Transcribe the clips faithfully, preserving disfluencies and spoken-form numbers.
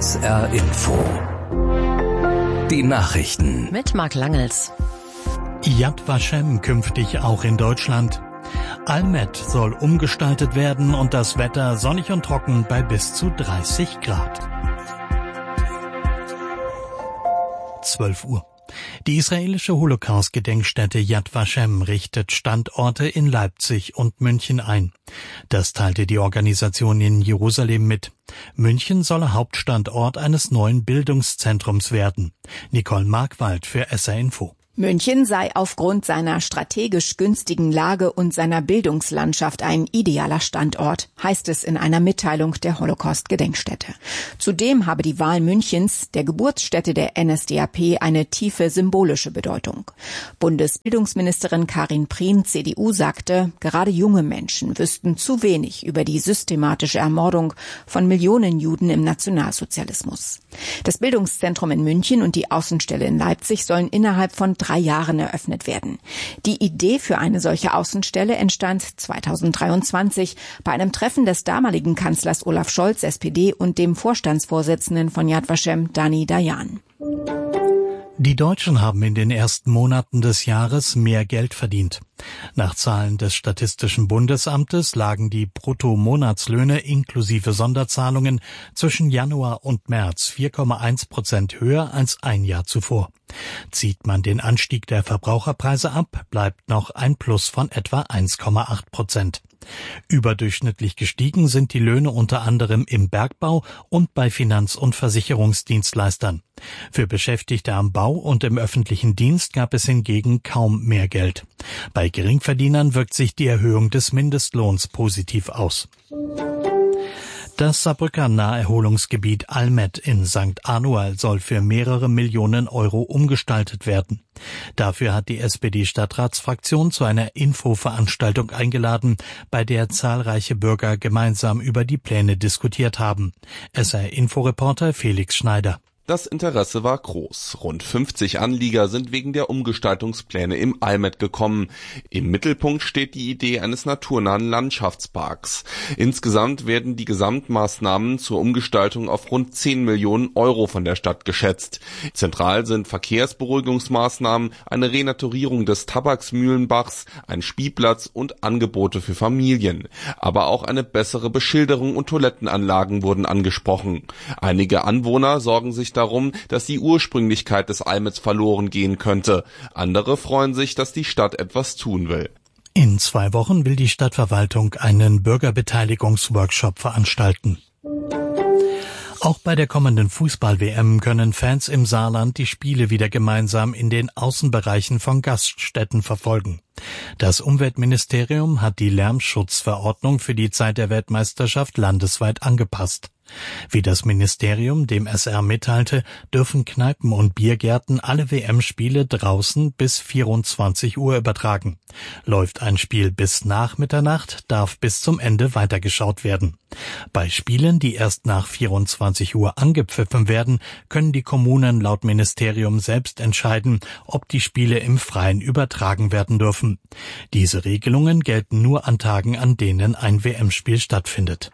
S R Info. Die Nachrichten mit Marc Langels. Yad Vashem künftig auch in Deutschland. Almet soll umgestaltet werden und das Wetter sonnig und trocken bei bis zu dreißig Grad. zwölf Uhr. Die israelische Holocaust-Gedenkstätte Yad Vashem richtet Standorte in Leipzig und München ein. Das teilte die Organisation in Jerusalem mit. München solle Hauptstandort eines neuen Bildungszentrums werden. Nicole Markwald für S R Info. München sei aufgrund seiner strategisch günstigen Lage und seiner Bildungslandschaft ein idealer Standort, heißt es in einer Mitteilung der Holocaust-Gedenkstätte. Zudem habe die Wahl Münchens, der Geburtsstätte der N S D A P, eine tiefe symbolische Bedeutung. Bundesbildungsministerin Karin Prien, C D U, sagte, gerade junge Menschen wüssten zu wenig über die systematische Ermordung von Millionen Juden im Nationalsozialismus. Das Bildungszentrum in München und die Außenstelle in Leipzig sollen innerhalb von drei Jahren eröffnet werden. Die Idee für eine solche Außenstelle entstand zweitausenddreiundzwanzig bei einem Treffen des damaligen Kanzlers Olaf Scholz, S P D, und dem Vorstandsvorsitzenden von Yad Vashem, Dani Dayan. Die Deutschen haben in den ersten Monaten des Jahres mehr Geld verdient. Nach Zahlen des Statistischen Bundesamtes lagen die Bruttomonatslöhne inklusive Sonderzahlungen zwischen Januar und März vier Komma eins Prozent höher als ein Jahr zuvor. Zieht man den Anstieg der Verbraucherpreise ab, bleibt noch ein Plus von etwa eins Komma acht Prozent. Überdurchschnittlich gestiegen sind die Löhne unter anderem im Bergbau und bei Finanz- und Versicherungsdienstleistern. Für Beschäftigte am Bau und im öffentlichen Dienst gab es hingegen kaum mehr Geld. Bei Geringverdienern wirkt sich die Erhöhung des Mindestlohns positiv aus. Das Saarbrücker Naherholungsgebiet Almet in Sankt Anual soll für mehrere Millionen Euro umgestaltet werden. Dafür hat die S P D-Stadtratsfraktion zu einer Infoveranstaltung eingeladen, bei der zahlreiche Bürger gemeinsam über die Pläne diskutiert haben. S R-Inforeporter Felix Schneider. Das Interesse war groß. Rund fünfzig Anlieger sind wegen der Umgestaltungspläne im Almet gekommen. Im Mittelpunkt steht die Idee eines naturnahen Landschaftsparks. Insgesamt werden die Gesamtmaßnahmen zur Umgestaltung auf rund zehn Millionen Euro von der Stadt geschätzt. Zentral sind Verkehrsberuhigungsmaßnahmen, eine Renaturierung des Tabaksmühlenbachs, ein Spielplatz und Angebote für Familien. Aber auch eine bessere Beschilderung und Toilettenanlagen wurden angesprochen. Einige Anwohner sorgen sich darum, dass die Ursprünglichkeit des Almets verloren gehen könnte. Andere freuen sich, dass die Stadt etwas tun will. In zwei Wochen will die Stadtverwaltung einen Bürgerbeteiligungsworkshop veranstalten. Auch bei der kommenden Fußball-W M können Fans im Saarland die Spiele wieder gemeinsam in den Außenbereichen von Gaststätten verfolgen. Das Umweltministerium hat die Lärmschutzverordnung für die Zeit der Weltmeisterschaft landesweit angepasst. Wie das Ministerium dem S R mitteilte, dürfen Kneipen und Biergärten alle W M-Spiele draußen bis vierundzwanzig Uhr übertragen. Läuft ein Spiel bis nach Mitternacht, darf bis zum Ende weitergeschaut werden. Bei Spielen, die erst nach vierundzwanzig Uhr angepfiffen werden, können die Kommunen laut Ministerium selbst entscheiden, ob die Spiele im Freien übertragen werden dürfen. Diese Regelungen gelten nur an Tagen, an denen ein W M-Spiel stattfindet.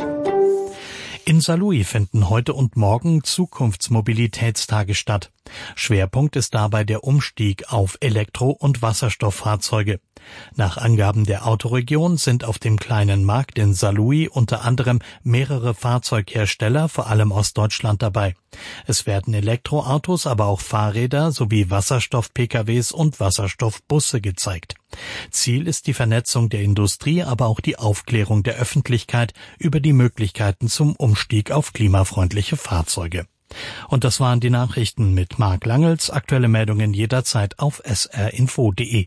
In Saarlouis finden heute und morgen Zukunftsmobilitätstage statt. Schwerpunkt ist dabei der Umstieg auf Elektro- und Wasserstofffahrzeuge. Nach Angaben der Autoregion sind auf dem kleinen Markt in Saarlouis unter anderem mehrere Fahrzeughersteller, vor allem aus Deutschland, dabei. Es werden Elektroautos, aber auch Fahrräder sowie Wasserstoff-P K Ws und Wasserstoffbusse gezeigt. Ziel ist die Vernetzung der Industrie, aber auch die Aufklärung der Öffentlichkeit über die Möglichkeiten zum Umstieg auf klimafreundliche Fahrzeuge. Und das waren die Nachrichten mit Marc Langels. Aktuelle Meldungen jederzeit auf s r info punkt d e.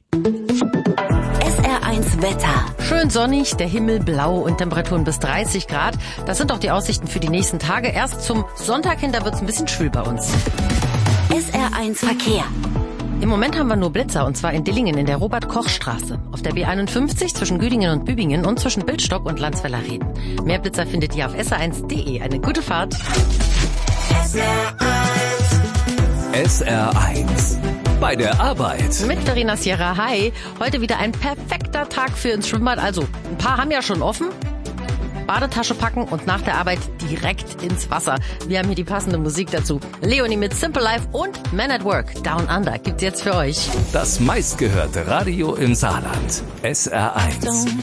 S R eins Wetter. Schön sonnig, der Himmel blau und Temperaturen bis dreißig Grad. Das sind auch die Aussichten für die nächsten Tage. Erst zum Sonntag hin, da wird's ein bisschen schwül bei uns. S R eins Verkehr. Im Moment haben wir nur Blitzer, und zwar in Dillingen in der Robert-Koch-Straße, auf der B einundfünfzig zwischen Güdingen und Bübingen und zwischen Bildstock und Landsfelder Reden. Mehr Blitzer findet ihr auf s r eins punkt d e. Eine gute Fahrt. S R eins. S R eins. Bei der Arbeit. Mit Verena Sierra. Hi. Heute wieder ein perfekter Tag für ins Schwimmbad. Also, ein paar haben ja schon offen. Badetasche packen und nach der Arbeit direkt ins Wasser. Wir haben hier die passende Musik dazu. Leonie mit Simple Life und Man at Work. Down Under gibt's jetzt für euch. Das meistgehörte Radio im Saarland. S R eins.